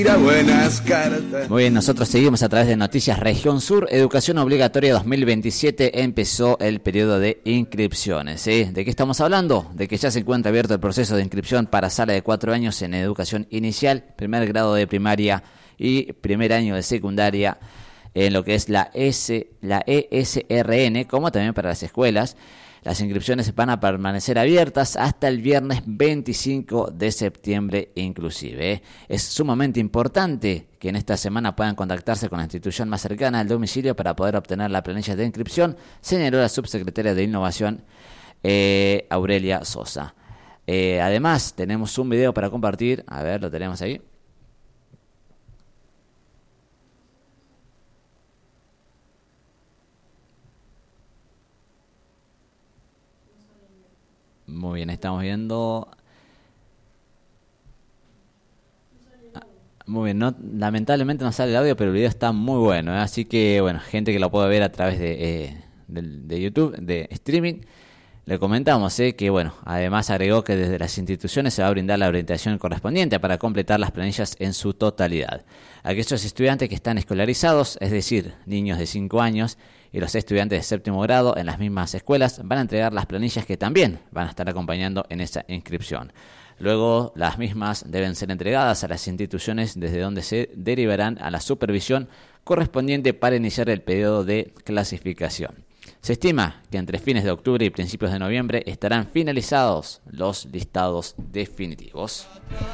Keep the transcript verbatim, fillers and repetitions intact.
Buenas cartas. Muy bien, nosotros seguimos a través de Noticias Región Sur. Educación Obligatoria dos mil veintisiete empezó el periodo de inscripciones, ¿sí? ¿De qué estamos hablando? De que ya se encuentra abierto el proceso de inscripción para sala de cuatro años en educación inicial, primer grado de primaria y primer año de secundaria, en lo que es la, S, la E S R N, como también para las escuelas. Las inscripciones van a permanecer abiertas hasta el viernes veinticinco de septiembre inclusive, ¿eh? Es sumamente importante que en esta semana puedan contactarse con la institución más cercana al domicilio para poder obtener la planilla de inscripción, señaló la subsecretaria de Innovación, eh, Aurelia Sosa. Eh, además, tenemos un video para compartir. A ver, lo tenemos ahí. Muy bien, estamos viendo. Muy bien, no, lamentablemente no sale el audio, pero el video está muy bueno, ¿eh? Así que, bueno, gente que lo puede ver a través de, eh, de, de YouTube, de streaming. Le comentamos eh, que, bueno, además agregó que desde las instituciones se va a brindar la orientación correspondiente para completar las planillas en su totalidad. Aquellos estudiantes que están escolarizados, es decir, niños de cinco años, y los estudiantes de séptimo grado en las mismas escuelas van a entregar las planillas que también van a estar acompañando en esa inscripción. Luego, las mismas deben ser entregadas a las instituciones desde donde se derivarán a la supervisión correspondiente para iniciar el periodo de clasificación. Se estima que entre fines de octubre y principios de noviembre estarán finalizados los listados definitivos.